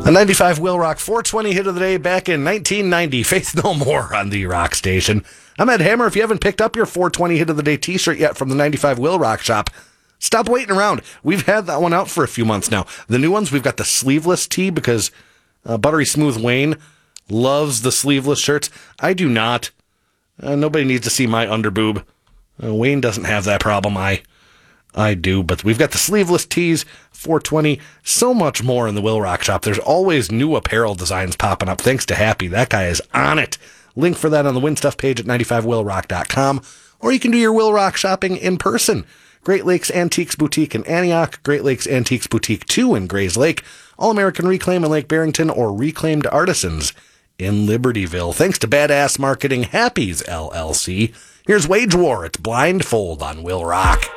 A 95 Will Rock 420 hit of the day back in 1990. Faith No More on the Rock Station. I'm Ed Hammer. If you haven't picked up your 420 hit of the day t-shirt yet from the 95 Will Rock shop, stop waiting around. We've had that one out for a few months now. The new ones, we've got the sleeveless tee because Buttery Smooth Wayne loves the sleeveless shirts. I do not. Nobody needs to see my underboob. Wayne doesn't have that problem. I do, but we've got the sleeveless tees, 420, so much more in the Will Rock shop. There's always new apparel designs popping up, thanks to Happy. That guy is on it. Link for that on the Win Stuff page at 95willrock.com, or you can do your Will Rock shopping in person. Great Lakes Antiques Boutique in Antioch, Great Lakes Antiques Boutique 2 in Grays Lake, All-American Reclaim in Lake Barrington, or Reclaimed Artisans in Libertyville. Thanks to Badass Marketing, Happy's LLC. Here's Wage War. It's Blindfold on Will Rock.